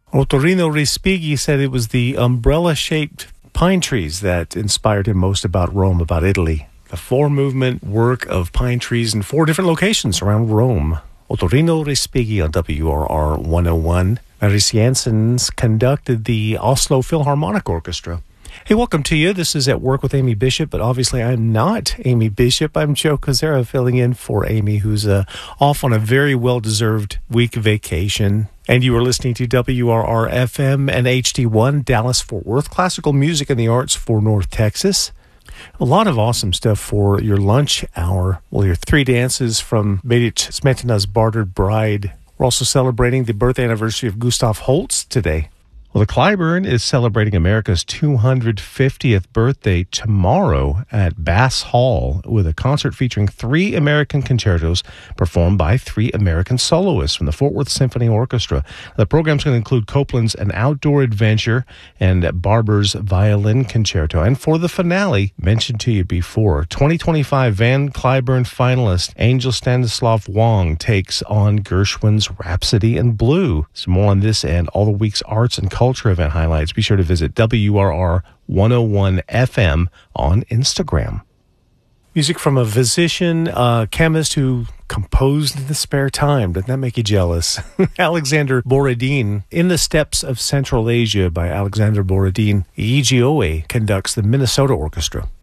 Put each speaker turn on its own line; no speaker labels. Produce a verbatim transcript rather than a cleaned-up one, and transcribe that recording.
Ottorino Respighi said it was the umbrella-shaped pine trees that inspired him most about Rome, about Italy. The four-movement work of pine trees in four different locations around Rome. Ottorino Respighi on W R R one oh one. Marius Jansons conducted the Oslo Philharmonic Orchestra. Hey, welcome to you. This is At Work with Amy Bishop, but obviously I'm not Amy Bishop. I'm Joe Kozera filling in for Amy, who's uh, off on a very well-deserved week vacation. And you are listening to W R R F M and H D one, Dallas-Fort Worth, classical music and the arts for North Texas. A lot of awesome stuff for your lunch hour. Well, your three dances from Medic Smetana's Bartered Bride. We're also celebrating the birth anniversary of Gustav Holst today. Well, the Clyburn is celebrating America's two hundred fiftieth birthday tomorrow at Bass Hall with a concert featuring three American concertos performed by three American soloists from the Fort Worth Symphony Orchestra. The program's going to include Copland's An Outdoor Adventure and Barber's Violin Concerto. And for the finale, mentioned to you before, twenty twenty-five Van Cliburn finalist Angel Stanislav Wong takes on Gershwin's Rhapsody in Blue. So more on this and all the week's arts and culture event highlights. Be sure to visit W R R one oh one F M on Instagram. Music from a physician, uh, chemist who composed in the spare time. Doesn't that make you jealous? Alexander Borodin. In the Steppes of Central Asia by Alexander Borodin. E G O A conducts the Minnesota Orchestra.